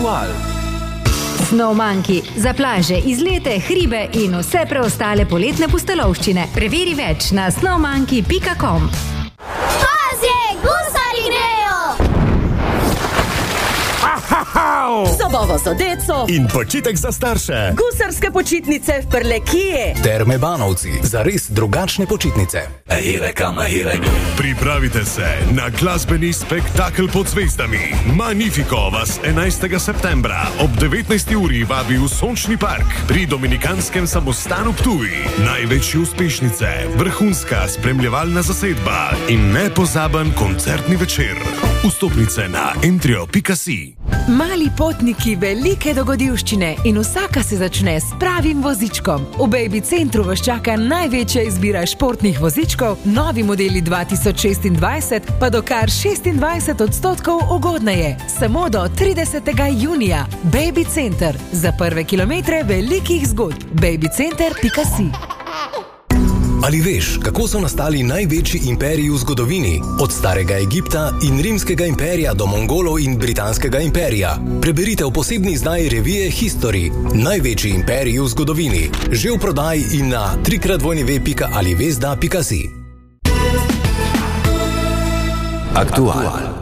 Aktual. Snowmonkey. Za plaže, izlete, hribe in vse preostale poletne pustolovščine. Preveri več na snowmonkey.com. Pazje, gusari grejo! Zabava za deco in počitek za starše. Gusarske počitnice v Prlekiji. Terme Banovci, za res drugačne počitnice. Pripravite se na glasbeni spektakel pod zvezdami. Magnifico vas 11. septembra ob 19. uri vabi v Sončni park pri Dominikanskem samostanu Ptuj. Največje uspešnice, vrhunska spremljevalna zasedba in nepozaben koncertni večer. Vstopnice na entrio.si. Mali potniki, velike dogodivščine in vsaka se začne s pravim vozičkom. V Baby Centru vas čaka največja izbira športnih vozičkov, novi modeli 2026 pa do kar 26% ugodneje. Samo do 30. junija. Baby Center. Za prve kilometre velikih zgodb. babycenter.si. Ali veš, kako so nastali največji imperiji v zgodovini? Od starega Egipta in rimskega imperija do Mongolov in britanskega imperija. Preberite v posebni izdaji revije History. Največji imperiji v zgodovini. Že v prodaji in na www.alivesda.si. Aktual.